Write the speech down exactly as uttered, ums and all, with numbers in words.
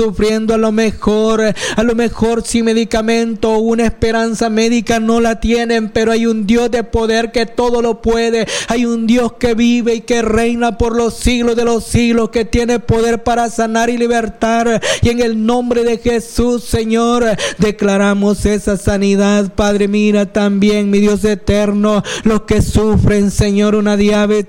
sufriendo, a lo mejor, a lo mejor sin medicamento, una esperanza médica no la tienen, pero hay un Dios de poder que todo lo puede. Hay un Dios que vive y que reina por los siglos de los siglos, que tiene poder para sanar y libertar. Y en el nombre de Jesús, Señor, declaramos esa sanidad. Padre, mira también, mi Dios eterno, los que sufren, Señor, una diabetes